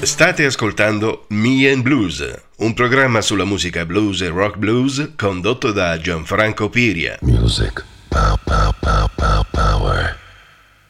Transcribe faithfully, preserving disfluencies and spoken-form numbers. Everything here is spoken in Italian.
State ascoltando Me and Blues, un programma sulla musica blues e rock blues condotto da Gianfranco Piria. Music. Pow, pow.